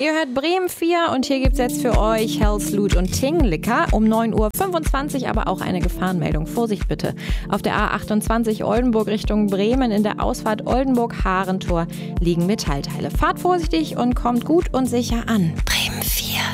Ihr hört Bremen 4 und hier gibt's jetzt für euch Hells, Loot und Tinglicker um 9:25 Uhr, aber auch eine Gefahrenmeldung. Vorsicht bitte. Auf der A28 Oldenburg Richtung Bremen in der Ausfahrt Oldenburg-Harentor liegen Metallteile. Fahrt vorsichtig und kommt gut und sicher an. Bremen 4.